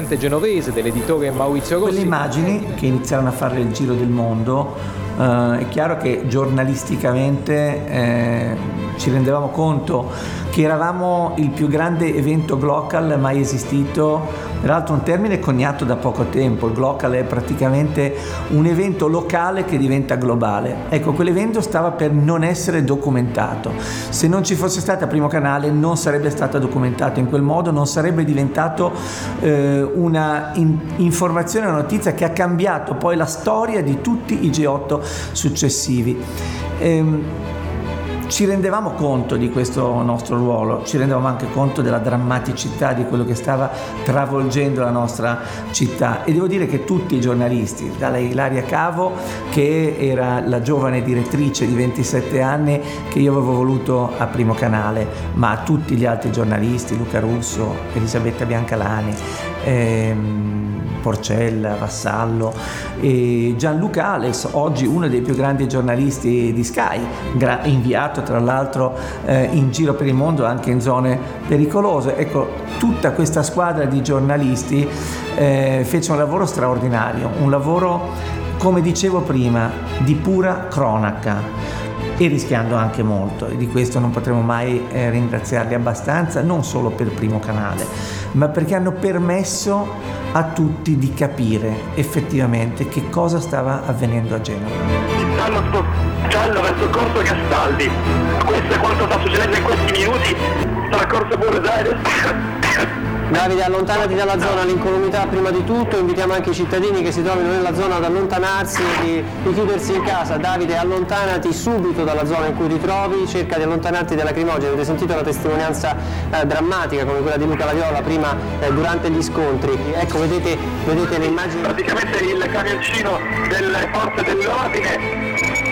corrispondente genovese dell'editore Maurizio Rossi. Quelle immagini che iniziarono a fare il giro del mondo, è chiaro che giornalisticamente ci rendevamo conto che eravamo il più grande evento glocal mai esistito, peraltro un termine coniato da poco tempo. Il glocal è praticamente un evento locale che diventa globale. Ecco, quell'evento stava per non essere documentato. Se non ci fosse stata Primo Canale non sarebbe stato documentato in quel modo, non sarebbe diventato una informazione, una notizia che ha cambiato poi la storia di tutti i G8 successivi. Ci rendevamo conto di questo nostro ruolo, ci rendevamo anche conto della drammaticità di quello che stava travolgendo la nostra città, e devo dire che tutti i giornalisti, dalla Ilaria Cavo, che era la giovane direttrice di 27 anni che io avevo voluto a Primo Canale, ma a tutti gli altri giornalisti, Luca Russo, Elisabetta Biancalani, Porcella, Vassallo e Gianluca Ales, oggi uno dei più grandi giornalisti di Sky, inviato tra l'altro in giro per il mondo anche in zone pericolose. Ecco, tutta questa squadra di giornalisti fece un lavoro straordinario, un lavoro, come dicevo prima, di pura cronaca, e rischiando anche molto, e di questo non potremo mai ringraziarli abbastanza, non solo per Primo Canale, ma perché hanno permesso a tutti di capire effettivamente che cosa stava avvenendo a Genova. Stanno spostando verso Corso Castaldi. Questo è quanto sta succedendo in questi minuti tra Corso Buenos Aires. Davide, allontanati dalla zona, l'incolumità prima di tutto, invitiamo anche i cittadini che si trovino nella zona ad allontanarsi e di chiudersi in casa. Davide, allontanati subito dalla zona in cui ti trovi, cerca di allontanarti dai lacrimogeni. Avete sentito la testimonianza drammatica come quella di Luca Laviola prima durante gli scontri. Ecco, vedete le immagini. Praticamente il camioncino delle forze dell'ordine